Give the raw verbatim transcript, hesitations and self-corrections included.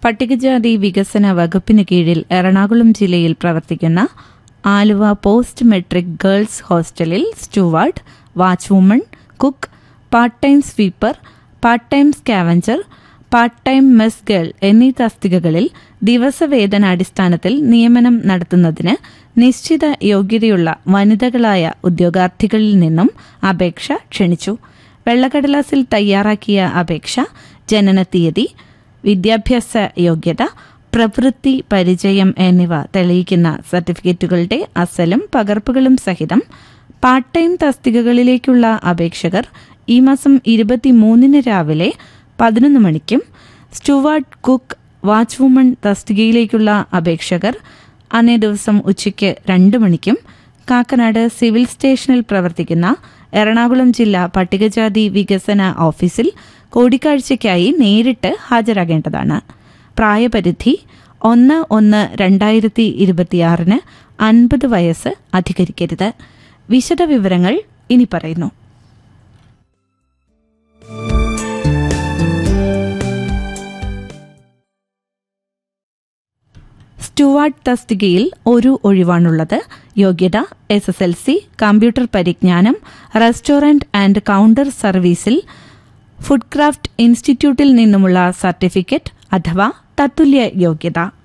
പട്ടികജാതി വികസന വകുപ്പിന് കീഴിൽ എറണാകുളം ജില്ലയിൽ പ്രവർത്തിക്കുന്ന ആലുവ പോസ്റ്റ് മെട്രിക് ഗേൾസ് ഹോസ്റ്റലിൽ steward, വാച്ച്വുമൺ, cook, part time sweeper, part time scavenger, part time mess girl എന്നീ തസ്തികകളിൽ ദിവസവേതനാടിസ്ഥാനത്തിൽ നിയമനം നടത്തുന്നതിന് നിശ്ചിത യോഗ്യതയുള്ള വനിതകളായ ഉദ്യോഗാർത്ഥികളിൽ നിന്നും അപേക്ഷ ക്ഷണിച്ചു. വെള്ളക്കടലാസിൽ തയ്യാറാക്കിയ അപേക്ഷ ജനനത്തീയതി, വിദ്യാഭ്യാസ യോഗ്യത, പ്രവൃത്തി പരിചയം എന്നിവ തെളിയിക്കുന്ന സർട്ടിഫിക്കറ്റുകളുടെ അസലും പകർപ്പുകളും സഹിതം പാർട്ട് ടൈം തസ്തികകളിലേക്കുള്ള അപേക്ഷകർ ഈ മാസം ഇരുപത്തിമൂന്നിന് രാവിലെ പതിനൊന്ന് മണിക്കും, സ്റ്റുവാർഡ്, കുക്ക്, വാച്ച്വുമൺ തസ്തികയിലേക്കുള്ള അപേക്ഷകർ അന്നേ ദിവസം ഉച്ചയ്ക്ക് രണ്ട് മണിക്കും കാക്കനാട് സിവിൽ സ്റ്റേഷനിൽ പ്രവർത്തിക്കുന്ന എറണാകുളം ജില്ലാ പട്ടികജാതി വികസന ഓഫീസിൽ കൂടിക്കാഴ്ചയ്ക്കായി നേരിട്ട് ഹാജരാകേണ്ടതാണ്. പ്രായപരിധി ഒന്ന് ഒന്ന് രണ്ടായിരത്തി ഇരുപത്തിയാറിന് അൻപത് വയസ്സ് അധികരിക്കരുത്. വിശദവിവരങ്ങൾ ഇനി പറയുന്നു. സ്റ്റുവാർഡ് തസ്തികയിൽ ഒരു ഒഴിവാണുള്ളത്. യോഗ്യത S S L C, computer പരിജ്ഞാനം, റെസ്റ്റോറന്റ് ആൻഡ് കൌണ്ടർ സർവീസിൽ ഫുഡ് ക്രാഫ്റ്റ് ഇൻസ്റ്റിറ്റ്യൂട്ടിൽ നിന്നുമുള്ള സർട്ടിഫിക്കറ്റ് അഥവാ തത്തുല്യ യോഗ്യത.